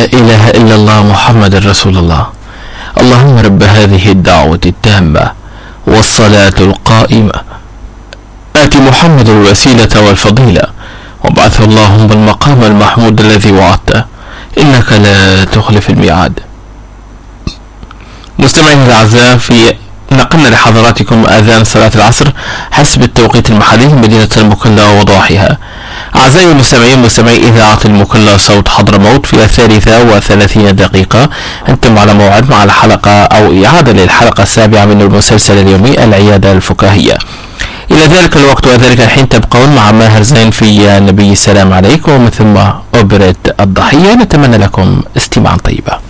إله إلا الله محمد رسول الله. اللهم رب هذه الدعوة التامة والصلاة القائمة آت محمد الوسيلة والفضيلة وابعثه اللهم بالمقام المحمود الذي وعدته إنك لا تخلف الميعاد. مستمعين الأعزاء، في نقلنا لحضراتكم آذان صلاة العصر حسب التوقيت المحلي مدينة المكلا وضواحيها. أعزائي المستمعين، مستمعي إذاعة المكلا صوت حضرموت، في 33 دقيقة أنتم على موعد مع الحلقة أو إعادة للحلقة السابعة من المسلسل اليومي العيادة الفكاهية. إلى ذلك الوقت وذلك الحين تبقون مع ماهر زين في نبي السلام عليكم، ومن ثم أوبريت الضحية. نتمنى لكم استماعا طيبا.